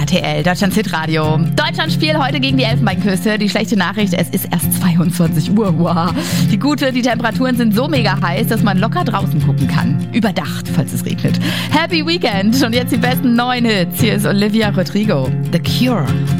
RTL, Deutschlands Hitradio. Deutschland spielt heute gegen die Elfenbeinküste. Die schlechte Nachricht, es ist erst 22 Uhr. Wow. Die gute, die Temperaturen sind so mega heiß, dass man locker draußen gucken kann. Überdacht, falls es regnet. Happy Weekend. Und jetzt die besten neuen Hits. Hier ist Olivia Rodrigo. The Cure.